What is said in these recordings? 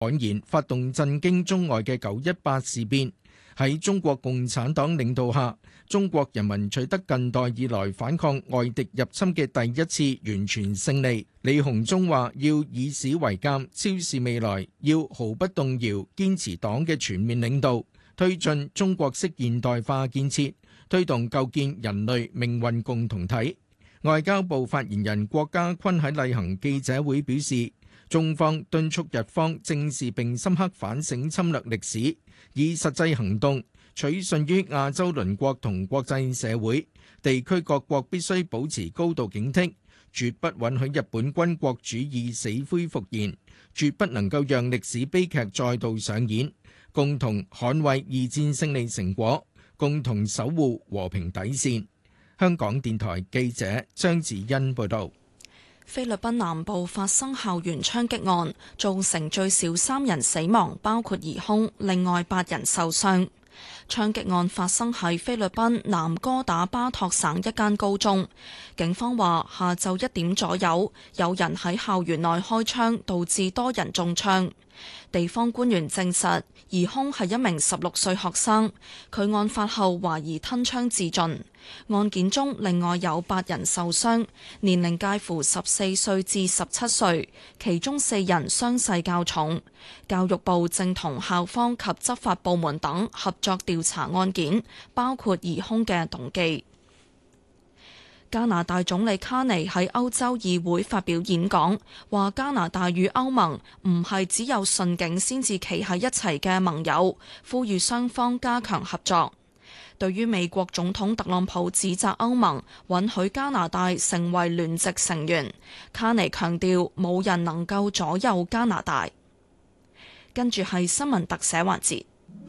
悍然發動震驚中外嘅9·18事變。喺中國共產黨領導下，中國人民取得近代以來反抗外敵入侵嘅第一次完全勝利。李鴻忠話：要以史為鑑，昭示未來，要毫不動搖堅持黨嘅全面領導，推進中國式現代化建設，推動構建人類命運共同體。外交部發言人郭家坤喺例行記者會表示，中方敦促日方正視並深刻反省侵略歷史，以實際行動取信於亞洲鄰國同國際社會，地區各國必須保持高度警惕，絕不允許日本軍國主義死灰復燃，絕不能夠讓歷史悲劇再度上演，共同捍衛二戰勝利成果，共同守護和平底線。香港電台記者張子欣報道。 菲律賓南部發生校園槍擊案，造成最少3人死亡，包括疑兇，另外8人受傷。槍擊案發生喺菲律賓南哥打巴托省一間高中。警方話，下晝1點左右，有人喺校園內開槍，導致多人中槍。地方官員證實，疑兇係一名16歲學生，佢案發後懷疑吞槍自盡。案件中另外有8人受傷，年齡介乎14歲至17歲，其中4人傷勢較重。教育部正同校方及執法部門等合作調查案件，包括疑兇嘅動機。加拿大總理卡尼喺歐洲議會發表演講，話加拿大與歐盟唔係只有順境先至企喺一齊嘅盟友，呼籲雙方加強合作。對於美國總統特朗普指責歐盟允許加拿大成為聯席成員，卡尼強調冇人能夠左右加拿大。跟住係新聞特寫環節。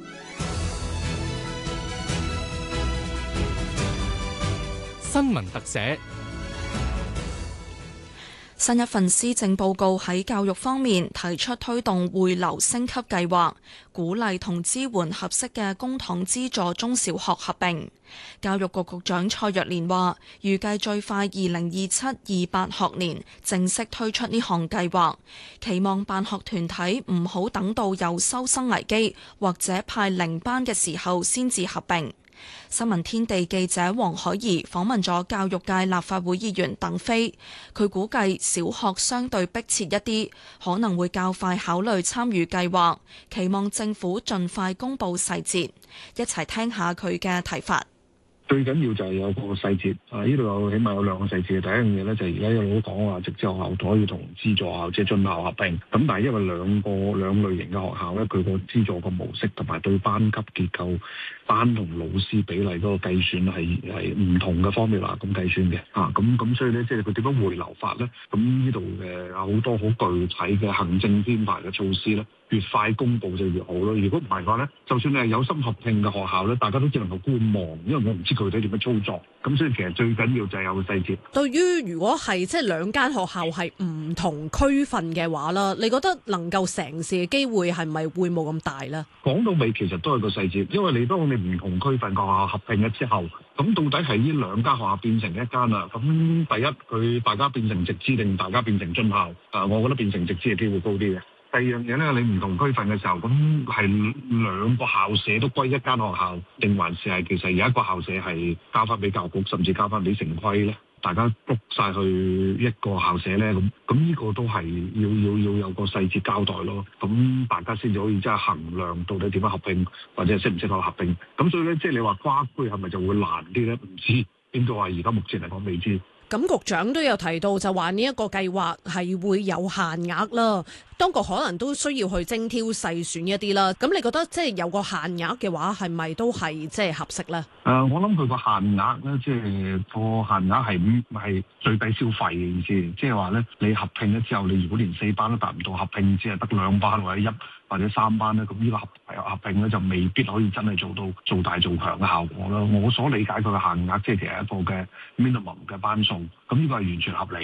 新聞特寫。 新一份施政報告喺教育方面提出推動匯流升級計劃，鼓勵同支援合適嘅公帑資助中小學合併。教育局局長蔡若蓮話，預計最快2027-28學年正式推出呢項計劃，期望辦學團體唔好等到有收生危機或者派零班嘅時候先至合併。新聞天地記者黃海怡訪問咗教育界立法會議員鄧飛，佢估計小學相對迫切一啲，可能會較快考慮參與計劃，期望政府盡快公布細節。一齊聽下佢嘅睇法。 最緊要就係有個細節，呢度有起碼有2個細節。第一樣嘢咧就係而家一路都講話直資學校可以同資助校即係津校合併，咁但係因為兩類型嘅學校咧，佢個資助個模式同埋對班級結構、班同老師比例嗰個計算係唔同嘅方面啦，咁計算嘅咁所以咧即係佢點樣回流法咧？咁呢度有好多好具體嘅行政編排嘅措施咧，越快公佈就越好咯。如果唔係嘅話咧，就算你係有心合併嘅學校咧，大家都只能夠觀望，因為我唔知具體點樣操作。咁所以其實最緊要就係有個細節。 對於如果係即係兩間學校係唔同區份嘅話啦，你覺得能夠成事嘅機會係咪會冇咁大咧？ 講到尾其實都係個細節，因為你當你唔同區份嘅學校合併咗之後，咁到底係呢兩間學校變成一間啦。咁第一佢大家變成直資定大家變成津校？我覺得變成直資嘅機會高啲嘅。第二樣嘢咧，你唔同區份嘅時候，咁係兩個校舍都歸一間學校，定還是係其實有一個校舍係交翻俾教育局，甚至交翻俾城規咧？大家 book 曬去一個校舍咧，咁呢個都係要有個細節交代咯。咁大家先至可以即係衡量到底點樣合併，或者適唔適合合併。咁所以咧，即係你話跨區係咪就會難啲咧？唔知，應該話而家目前嚟講未知。 咁局長都有提到，就話呢一個計劃係會有限額啦，當局可能都需要去精挑細選一啲啦。咁你覺得即係有個限額嘅話，係咪都係即係合適咧？ 我諗佢個限額咧，即係個限額係最低消費嘅意思，即係話咧，你合併咗之後，你如果連4班都達唔到，合併只係得2班或者1或者3班咧，咁呢個合併咧就未必可以真係做到做大做強嘅效果啦。我所理解佢嘅限額，即係其實一個嘅 minimum 嘅班數，咁呢個係完全合理嘅。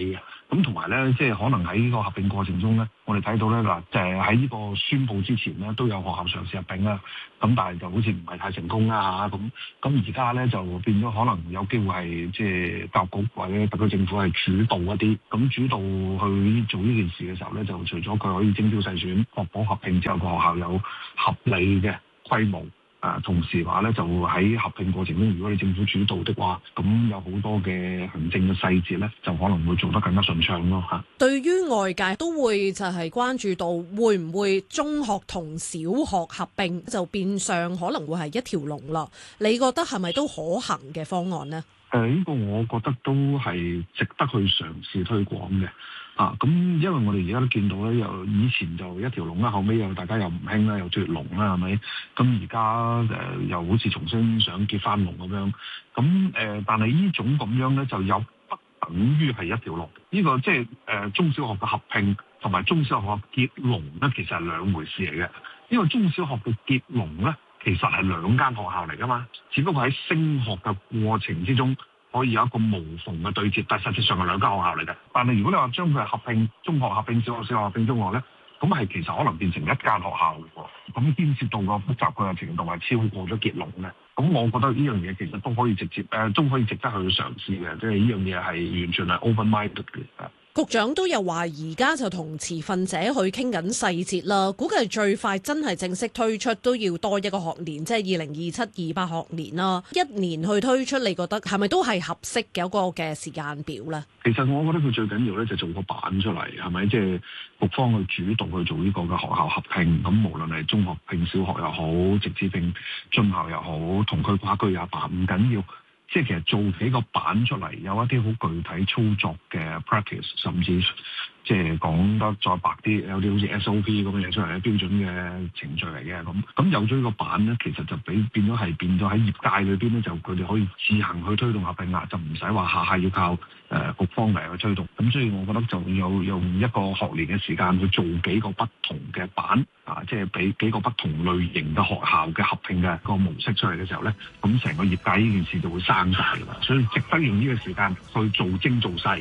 咁同埋咧，即係可能喺呢個合併過程中咧，我哋睇到咧嗱，就係喺呢個宣佈之前咧，都有學校嘗試合併啦。咁但係就好似唔係太成功啦嚇。咁而家咧就變咗可能有機會係即係教育局或者特區政府係主導一啲，咁主導去做呢件事嘅時候咧，就除咗佢可以精挑細選，確保合併之後個學校有合理嘅規模。同時話咧，就喺合併過程中，如果你政府主導的話，咁有好多嘅行政嘅細節咧，就可能會做得更加順暢咯嚇。 對於外界都會就係關注到，會唔會中學同小學合併就變相可能會係一條龍啦？你覺得係咪都可行嘅方案呢？ 呢個我覺得都係值得去嘗試推廣嘅。咁因為我哋而家都見到咧，又以前就一條龍啦，後尾又大家又唔興啦，又脫龍啦，係咪？咁而家又好似重新想結翻龍咁樣。咁但係呢種咁樣咧，就有不等於係一條龍。呢個即係中小學嘅合併同埋中小學嘅結龍咧，其實係兩回事嚟嘅。因為中小學嘅結龍咧，其實係兩間學校嚟噶嘛，只不過喺升學嘅過程之中，可以有一個無縫嘅對接，但係實際上係兩間學校嚟嘅。但係如果你話將佢係合併，中學合併小學，小學合併中學咧，咁係其實可能變成一間學校嘅喎。咁牽涉到個複雜嘅程度係超過咗結論嘅。咁我覺得呢樣嘢其實都可以直接都可以值得去嘗試嘅，即係呢樣嘢係完全係 open minded 嘅。 局長都有話，而家就同持份者去傾緊細節啦。估計最快真係正式推出都要多一個學年，即係2027-28學年啦。一年去推出，你覺得係咪都係合適嘅一個嘅時間表呢？ 其實我覺得佢最緊要咧就做個版出嚟，係咪？即係局方去主動去做呢個嘅學校合併，咁無論係中學併小學又好，直接併津校又好，同區跨區也罷，唔緊要。即係其實做幾個版出嚟，有一啲好具體操作嘅 practice， 甚至即係講得再白啲，有啲好似 SOP 咁嘅嘢出嚟嘅標準嘅程序嚟嘅咁有咗呢個版咧，其實就變咗喺業界裏邊咧，就佢哋可以自行去推動合併啦，就唔使話下下要靠局方嚟去推動。咁所以我覺得就要用一個學年嘅時間去做幾個不同嘅版即係俾幾個不同類型嘅學校嘅合併嘅個模式出嚟嘅時候咧，咁成個業界呢件事就會生晒㗎啦。所以值得用呢個時間去做精做細。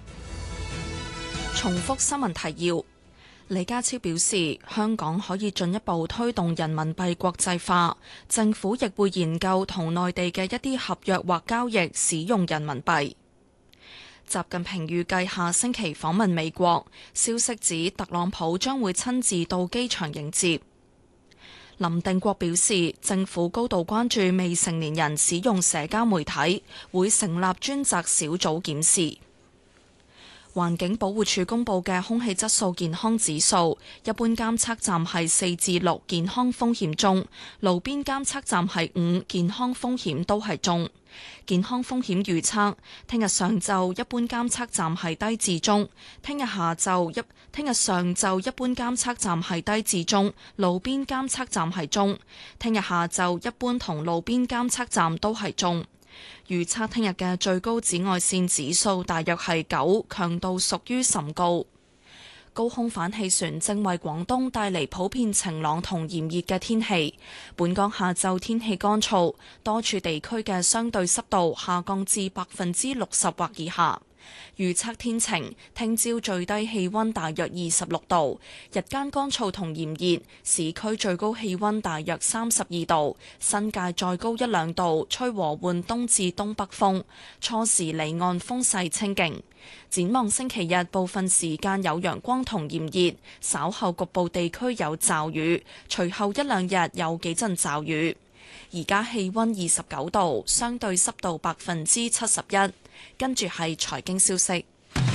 重複新聞提要。李家超表示，香港可以進一步推動人民幣國際化，政府亦會研究同內地嘅一啲合約或交易使用人民幣。習近平預計下星期訪問美國，消息指特朗普將會親自到機場迎接。林定國表示，政府高度關注未成年人使用社交媒體，會成立專責小組檢視。環境保護署公布嘅空氣質素健康指數，一般監測站係4至6，健康風險中；路邊監測站係5，健康風險都係中。健康風險預測：聽日上晝一般監測站係低至中；聽日上晝一般監測站係低至中，路邊監測站係中；聽日下晝一般同路邊監測站都係中。預測聽日嘅最高紫外線指數大約係9，強度屬於甚高。高空反氣旋正為廣東帶嚟普遍晴朗同炎熱嘅天氣。本港下晝天氣乾燥，多處地區嘅相對濕度下降至60%或以下。預測天晴，聽朝最低氣溫大約26度，日間乾燥同炎熱，市區最高氣溫大約32度，新界再高1-2度，吹和緩東至東北風，初時離岸風勢清勁。展望星期日，部分時間有陽光同炎熱，稍後局部地區有驟雨，隨後1-2日有幾陣驟雨。而家氣溫29度，相對濕度71%。跟住係財經消息。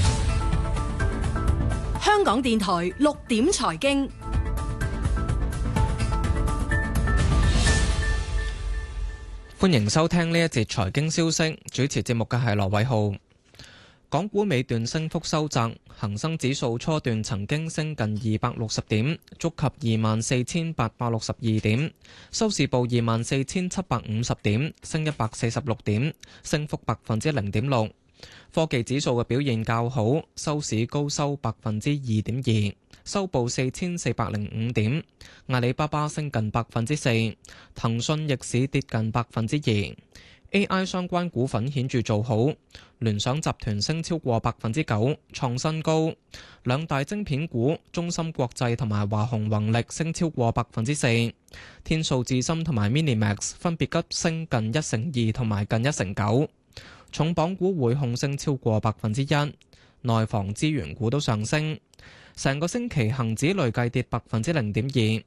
香港電台6點財經， 歡迎收聽呢一節財經消息。主持節目嘅係羅偉浩。港股尾段升幅收窄，恒生指數初段曾經升近260點，觸及24,862點，收市報24,750點，升146點，升幅0.6%。科技指數嘅表現較好，收市高收2.2%，收報4,405點。阿里巴巴升近4%，騰訊逆市跌近2%。 AI 相關股份顯著做好，聯想集團升超過9%，創新高。兩大晶片股中芯國際同埋華虹宏力升超過4%，天數智深同埋 Minimax 分別急升近1成2同埋近1成9。重磅股匯控升超過1%，內房資源股都上升。成個星期恒指累計跌0.2%，